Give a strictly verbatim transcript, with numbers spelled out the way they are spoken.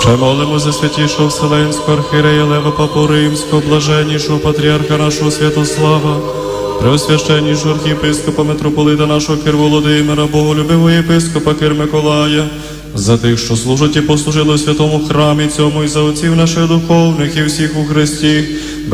Ще молимо за святішого Вселенського архієрея Лева Папу Римського, блаженнішого патріарха нашого Святослава, преосвященнішого архієпископа митрополита нашого Кир Володимира, боголюбивого єпископа Кир Миколая, за тих, що служать і послужили у святому храмі цьому, і за отців наших духовних і всіх у Христі,